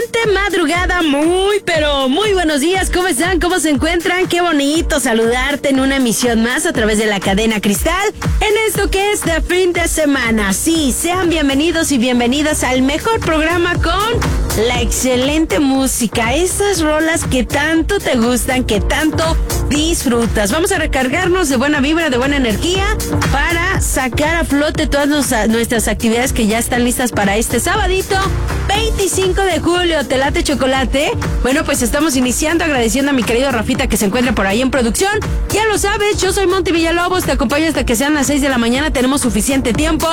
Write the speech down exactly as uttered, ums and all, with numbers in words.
Excelente madrugada, muy, pero muy buenos días. ¿Cómo están? ¿Cómo se encuentran? Qué bonito saludarte en una emisión más a través de la cadena Cristal en esto que es de fin de semana. Sí, sean bienvenidos y bienvenidas al mejor programa con la excelente música. Esas rolas que tanto te gustan, que tanto disfrutas. Vamos a recargarnos de buena vibra, de buena energía para sacar a flote todas nuestras actividades que ya están listas para este sabadito veinticinco de julio. ¿Te late chocolate? Bueno, pues estamos iniciando agradeciendo a mi querido Rafita que se encuentra por ahí en producción. Ya lo sabes, yo soy Monty Villalobos, te acompaño hasta que sean las seis de la mañana, tenemos suficiente tiempo